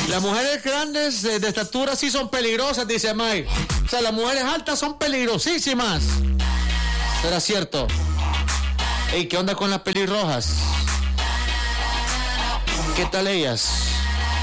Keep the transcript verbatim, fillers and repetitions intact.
Las mujeres grandes de, de estatura sí son peligrosas, dice Mike. O sea, las mujeres altas son peligrosísimas. ¿Será cierto? Ey, ¿qué onda con las pelirrojas? ¿Qué tal ellas?